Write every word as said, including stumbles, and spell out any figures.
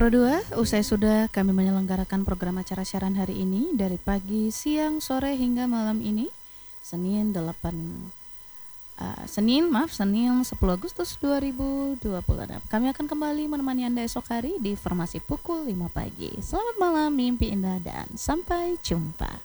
Pro dua, usai sudah kami menyelenggarakan program acara siaran hari ini dari pagi, siang, sore hingga malam ini. Senin delapan uh, Senin, maaf, Senin sepuluh Agustus dua ribu dua puluh enam. Kami akan kembali menemani Anda esok hari di formasi pukul lima pagi. Selamat malam, mimpi indah dan sampai jumpa.